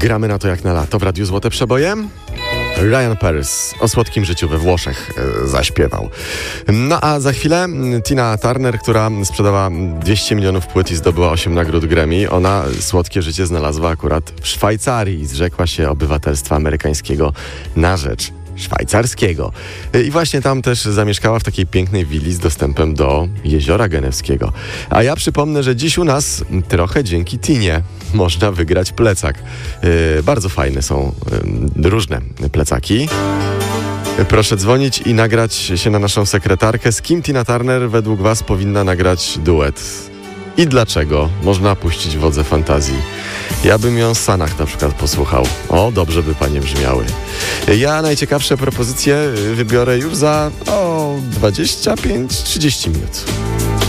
Gramy na to jak na lato w Radiu Złote Przeboje. Ryan Paris o słodkim życiu we Włoszech zaśpiewał. No a za chwilę Tina Turner, która sprzedała 200 milionów płyt i zdobyła 8 nagród Grammy, ona słodkie życie znalazła akurat w Szwajcarii i zrzekła się obywatelstwa amerykańskiego na rzecz szwajcarskiego. I właśnie tam też zamieszkała w takiej pięknej willi z dostępem do Jeziora Genewskiego. A ja przypomnę, że dziś u nas trochę dzięki Tinie można wygrać plecak. Bardzo fajne są różne plecaki. Proszę dzwonić i nagrać się na naszą sekretarkę. Z kim Tina Turner według Was powinna nagrać duet? I dlaczego? Można puścić wodze fantazji. Ja bym ją z Sanach na przykład posłuchał. O, dobrze by panie brzmiały. Ja najciekawsze propozycje wybiorę już za 25-30 minut.